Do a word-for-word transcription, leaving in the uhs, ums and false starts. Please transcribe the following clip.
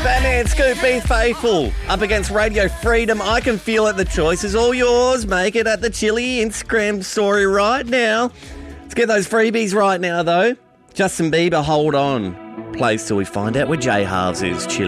Batman Scoop, Be Faithful up against Radio Freedom. I Can Feel It. The choice is all yours. Make it at the Chili Instagram story right now. Let's get those freebies right now, though. Justin Bieber, Hold On. Plays till we find out where J Halves is. Chili.